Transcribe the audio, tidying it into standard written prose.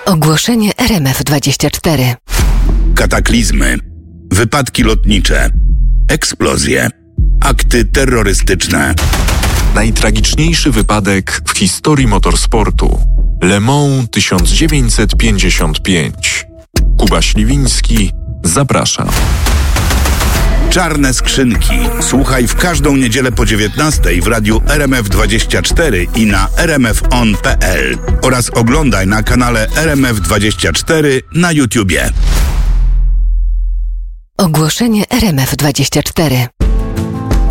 Ogłoszenie RMF24. Kataklizmy, wypadki lotnicze, eksplozje, akty terrorystyczne. Najtragiczniejszy wypadek w historii motorsportu. Le Mans 1955. Kuba Śliwiński zaprasza. Czarne skrzynki. Słuchaj w każdą niedzielę po 19:00 w radiu RMF24 i na rmfon.pl oraz oglądaj na kanale RMF24 na YouTubie. Ogłoszenie RMF24.